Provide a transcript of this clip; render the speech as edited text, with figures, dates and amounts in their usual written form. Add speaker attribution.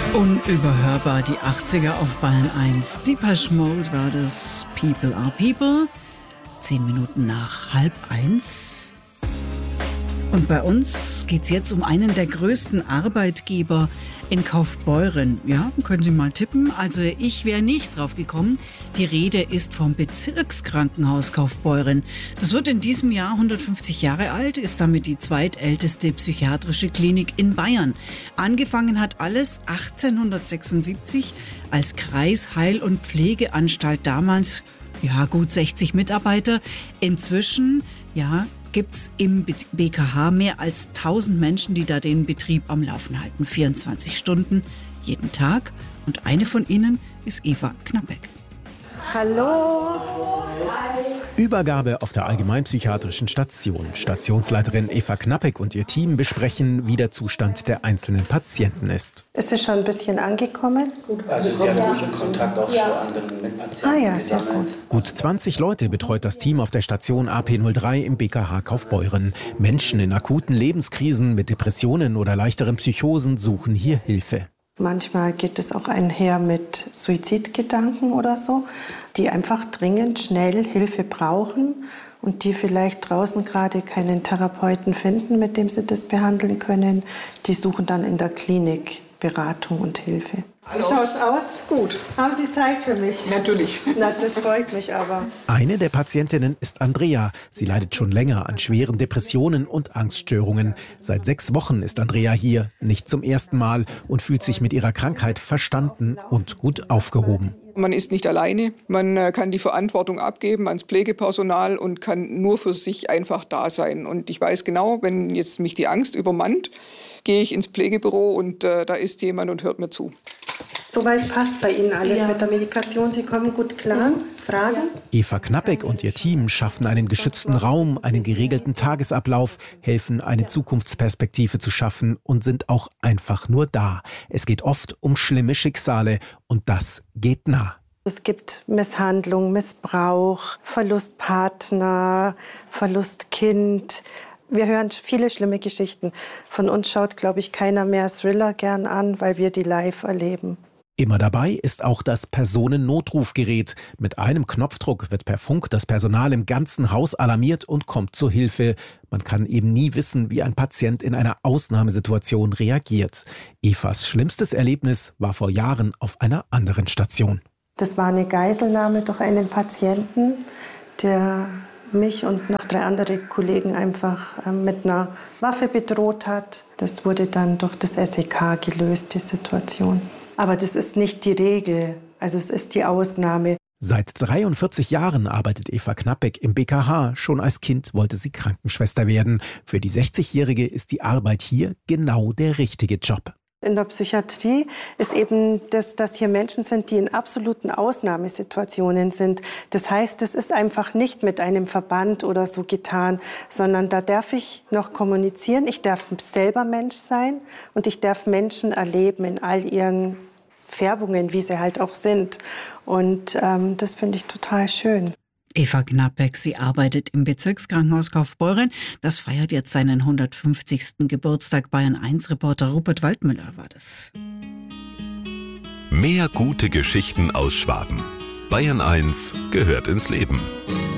Speaker 1: Unüberhörbar die 80er auf Bayern 1. Depeche Mode war das, People are People. 10 Minuten nach 12:30. Und bei uns geht's jetzt um einen der größten Arbeitgeber in Kaufbeuren. Ja, können Sie mal tippen? Also ich wäre nicht drauf gekommen. Die Rede ist vom Bezirkskrankenhaus Kaufbeuren. Das wird in diesem Jahr 150 Jahre alt, ist damit die zweitälteste psychiatrische Klinik in Bayern. Angefangen hat alles 1876 als Kreisheil- und Pflegeanstalt, damals gut 60 Mitarbeiter. Inzwischen gibt's im BKH mehr als 1000 Menschen, die da den Betrieb am Laufen halten. 24 Stunden jeden Tag. Und eine von ihnen ist Eva Knappeck.
Speaker 2: Hallo.
Speaker 3: Übergabe auf der allgemeinpsychiatrischen Station. Stationsleiterin Eva Knappeck und ihr Team besprechen, wie der Zustand der einzelnen Patienten ist.
Speaker 2: Ist es schon ein bisschen angekommen?
Speaker 4: Also Sie haben guten Kontakt auch zu anderen Mitpatienten gesammelt.
Speaker 3: Gut 20 Leute betreut das Team auf der Station AP03 im BKH Kaufbeuren. Menschen in akuten Lebenskrisen mit Depressionen oder leichteren Psychosen suchen hier Hilfe.
Speaker 2: Manchmal geht es auch einher mit Suizidgedanken oder so, die einfach dringend schnell Hilfe brauchen und die vielleicht draußen gerade keinen Therapeuten finden, mit dem sie das behandeln können. Die suchen dann in der Klinik Beratung und Hilfe.
Speaker 5: Hallo.
Speaker 2: Wie schaut's aus?
Speaker 5: Gut.
Speaker 2: Haben Sie Zeit für mich?
Speaker 5: Natürlich.
Speaker 2: Na, das freut mich aber.
Speaker 3: Eine der Patientinnen ist Andrea. Sie leidet schon länger an schweren Depressionen und Angststörungen. Seit 6 Wochen ist Andrea hier, nicht zum ersten Mal, und fühlt sich mit ihrer Krankheit verstanden und gut aufgehoben.
Speaker 5: Man ist nicht alleine. Man kann die Verantwortung abgeben ans Pflegepersonal und kann nur für sich einfach da sein. Und ich weiß genau, wenn jetzt mich die Angst übermannt, gehe ich ins Pflegebüro und da ist jemand und hört mir zu.
Speaker 2: Soweit passt bei Ihnen alles mit der Medikation. Sie kommen gut klar. Fragen?
Speaker 3: Eva Knappeck und ihr Team schaffen einen geschützten Raum, einen geregelten Tagesablauf, helfen, eine Zukunftsperspektive zu schaffen und sind auch einfach nur da. Es geht oft um schlimme Schicksale und das geht nah.
Speaker 2: Es gibt Misshandlung, Missbrauch, Verlustpartner, Verlustkind. Wir hören viele schlimme Geschichten. Von uns schaut, glaube ich, keiner mehr Thriller gern an, weil wir die live erleben.
Speaker 3: Immer dabei ist auch das Personennotrufgerät. Mit einem Knopfdruck wird per Funk das Personal im ganzen Haus alarmiert und kommt zur Hilfe. Man kann eben nie wissen, wie ein Patient in einer Ausnahmesituation reagiert. Evas schlimmstes Erlebnis war vor Jahren auf einer anderen Station.
Speaker 2: Das war eine Geiselnahme durch einen Patienten, der mich und noch 3 andere Kollegen einfach mit einer Waffe bedroht hat. Das wurde dann durch das SEK gelöst, die Situation. Aber das ist nicht die Regel, also es ist die Ausnahme.
Speaker 3: Seit 43 Jahren arbeitet Eva Knappeck im BKH. Schon als Kind wollte sie Krankenschwester werden. Für die 60-Jährige ist die Arbeit hier genau der richtige Job.
Speaker 2: In der Psychiatrie ist eben das, dass hier Menschen sind, die in absoluten Ausnahmesituationen sind. Das heißt, es ist einfach nicht mit einem Verband oder so getan, sondern da darf ich noch kommunizieren. Ich darf selber Mensch sein und ich darf Menschen erleben in all ihren Färbungen, wie sie halt auch sind. Und das finde ich total schön.
Speaker 1: Eva Knappeck, sie arbeitet im Bezirkskrankenhaus Kaufbeuren. Das feiert jetzt seinen 150. Geburtstag. Bayern 1 Reporter Rupert Waldmüller war das.
Speaker 6: Mehr gute Geschichten aus Schwaben. Bayern 1 gehört ins Leben.